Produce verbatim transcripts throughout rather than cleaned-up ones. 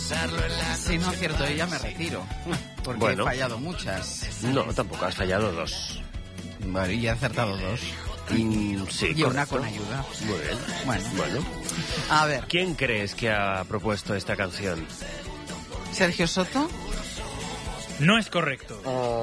Si no acierto ella, me retiro. Porque Bueno. he fallado muchas. No, tampoco, has fallado dos. Vale, y he acertado dos. Mm, sí, Y una correcto. con ayuda. Muy bien. Bueno. Bueno. A ver, ¿Quién crees que ha propuesto esta canción? Sergio Soto. No es correcto.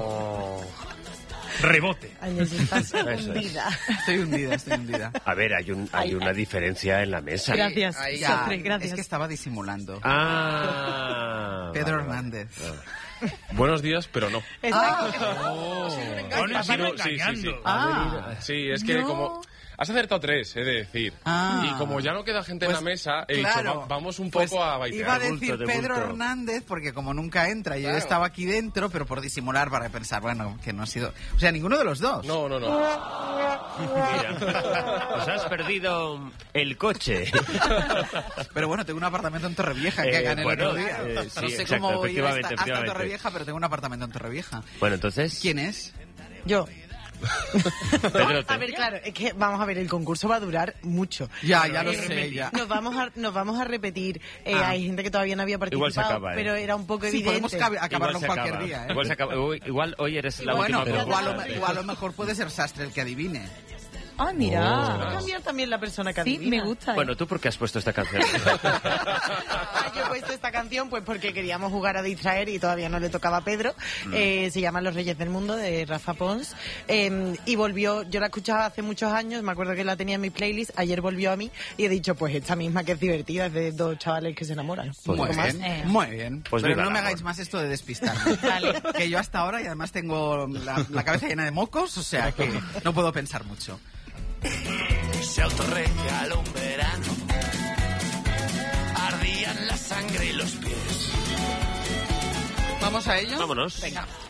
Rebote. Ay, estás Eso es. hundida. Estoy hundida, estoy hundida. A ver, hay, un, hay Ay, una ay. diferencia en la mesa. Gracias, Ahí ya, Sofre, gracias. Es que estaba disimulando. Ah. Pedro vale, vale. Hernández. Buenos días, pero no. Está- Bueno, Ha sido- estamos sí, sí, sí. engañando. Ah, Sí, es que No. como... Has acertado tres, he de decir. Ah. Y como ya no queda gente Pues, en la mesa, he claro, dicho, va- vamos un pues poco a bailar. Iba a De decir bulto, de Pedro bulto. Hernández, porque como nunca entra, yo Claro. estaba aquí dentro, pero por disimular, para pensar, bueno, que no ha sido... O sea, ninguno de los dos. No, no, no. Mira, os has perdido el coche. Pero bueno, tengo un apartamento en Torrevieja que Eh, gané bueno, el otro día. eh, sí, no sé exacto, cómo voy a efectivamente, hasta, hasta efectivamente. Torrevieja, pero tengo un apartamento en Torrevieja. Bueno, entonces... ¿Quién es? Yo. Pedrote. A ver, claro, es que vamos a ver, el concurso va a durar mucho. Ya, ya lo Eh, sé, ya. Nos vamos a, nos vamos a repetir. Eh, Ah. Hay gente que todavía no había Igual se participado, acaba, ¿eh? pero era un poco Sí, evidente. podemos cabe- acabarlo Igual se cualquier acaba. día, ¿eh? Igual, se acaba. Uy, igual hoy eres la bueno, última o a, lo, persona. o a lo mejor puede ser Sastre el que adivine. Ah, mira. Oh. Va a cambiar también la persona que Sí, adivina. me gusta. ¿eh? Bueno, ¿tú por qué has puesto esta canción? Ah, yo he puesto esta canción pues porque queríamos jugar a distraer y todavía no le tocaba a Pedro. Eh, se llama Los Reyes del Mundo, de Rafa Pons. Eh, y volvió, yo la escuchaba hace muchos años, me acuerdo que la tenía en mi playlist, ayer volvió a mí y he dicho, pues esta misma que es divertida, es de dos chavales que se enamoran. Pues muy Poco más. bien, Eh. muy bien. Pues Pero viva no el me amor. hagáis más esto de despistarme. Vale. Que yo hasta ahora, y además tengo la, la cabeza llena de mocos, o sea que no puedo pensar mucho. Se autorregaló un verano, ardían la sangre y los pies. ¿Vamos a ello? Vámonos. Venga.